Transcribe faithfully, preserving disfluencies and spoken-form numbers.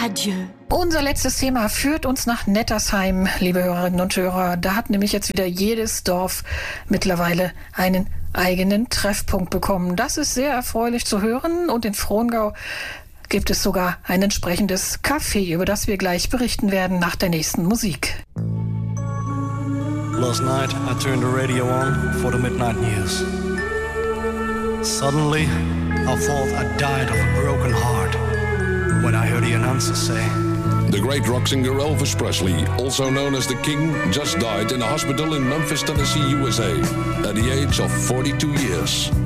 Adieu. Unser letztes Thema führt uns nach Nettersheim, liebe Hörerinnen und Hörer. Da hat nämlich jetzt wieder jedes Dorf mittlerweile einen eigenen Treffpunkt bekommen. Das ist sehr erfreulich zu hören und in Frohngau gibt es sogar ein entsprechendes Café, über das wir gleich berichten werden nach der nächsten Musik. Last night I turned the radio on for the midnight news. Suddenly I thought I died of a broken heart when I heard the announcer say, the great rock singer Elvis Presley, also known as the King, just died in a hospital in Memphis, Tennessee, U S A, at the age of forty-two years.